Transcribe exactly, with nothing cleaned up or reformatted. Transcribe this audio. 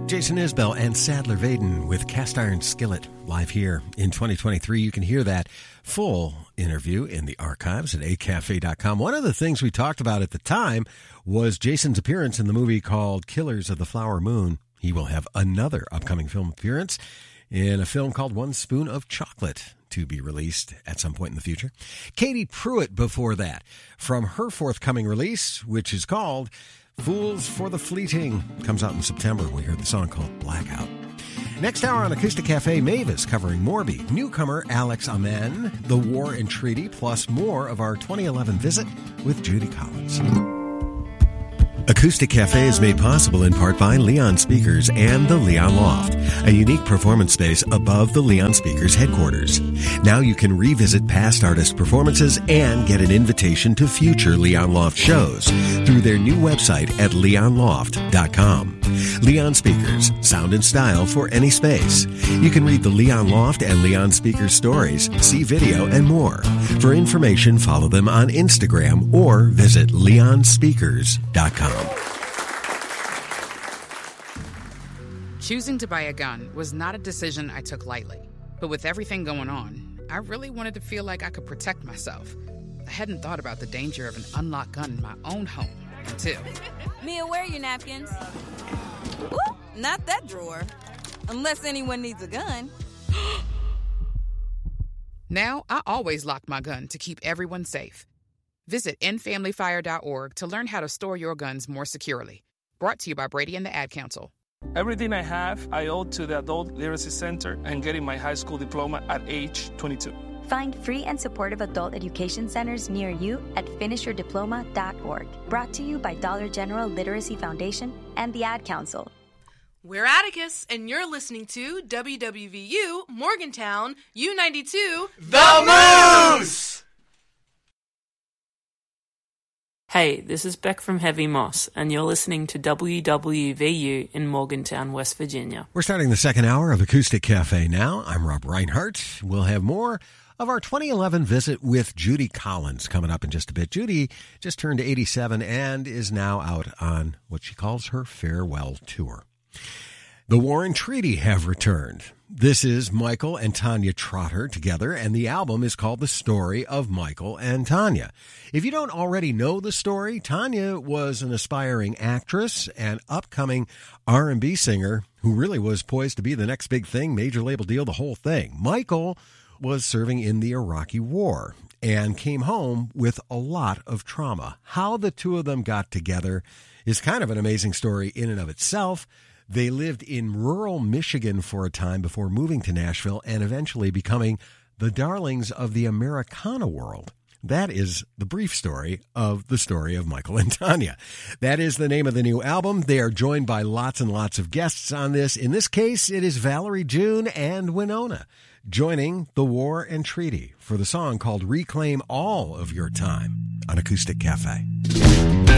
Jason Isbell and Sadler Vaden with Cast Iron Skillet live here in twenty twenty-three. You can hear that full interview in the archives at a cafe dot com. One of the things we talked about at the time was Jason's appearance in the movie called Killers of the Flower Moon. He will have another upcoming film appearance in a film called One Spoon of Chocolate to be released at some point in the future. Katie Pruitt before that, from her forthcoming release, which is called Fools for the Fleeting, comes out in September. We heard the song called Blackout. Next hour on Acoustic Cafe, Mavis covering Morby, newcomer Alex Amen, The War and Treaty, plus more of our twenty eleven visit with Judy Collins. Acoustic Cafe is made possible in part by Leon Speakers and the Leon Loft, a unique performance space above the Leon Speakers headquarters. Now you can revisit past artist performances and get an invitation to future Leon Loft shows through their new website at leon loft dot com. Leon Speakers, sound and style for any space. You can read the Leon Loft and Leon Speakers stories, see video, and more. For information, follow them on Instagram or visit leon speakers dot com. Choosing to buy a gun was not a decision I took lightly. But with everything going on, I really wanted to feel like I could protect myself. I hadn't thought about the danger of an unlocked gun in my own home until... Mia, where are your napkins? Ooh, not that drawer. Unless anyone needs a gun. Now, I always lock my gun to keep everyone safe. Visit end family fire dot org to learn how to store your guns more securely. Brought to you by Brady and the Ad Council. Everything I have, I owe to the Adult Literacy Center and getting my high school diploma at age twenty-two. Find free and supportive adult education centers near you at finish your diploma dot org. Brought to you by Dollar General Literacy Foundation and the Ad Council. We're Atticus, and you're listening to W W V U Morgantown U ninety-two The Moose! Hey, this is Beck from Heavy Moss, and you're listening to W W V U in Morgantown, West Virginia. We're starting the second hour of Acoustic Cafe now. I'm Rob Reinhart. We'll have more of our twenty eleven visit with Judy Collins coming up in just a bit. Judy just turned eighty-seven and is now out on what she calls her farewell tour. The War and Treaty have returned. This is Michael and Tanya Trotter together, and the album is called The Story of Michael and Tanya. If you don't already know the story, Tanya was an aspiring actress and upcoming R and B singer who really was poised to be the next big thing, major label deal, the whole thing. Michael was serving in the Iraqi War and came home with a lot of trauma. How the two of them got together is kind of an amazing story in and of itself. They lived in rural Michigan for a time before moving to Nashville and eventually becoming the darlings of the Americana world. That is the brief story of the story of Michael and Tanya. That is the name of the new album. They are joined by lots and lots of guests on this. In this case, it is Valerie June and Winona joining The War and Treaty for the song called Reclaim All of Your Time on Acoustic Cafe.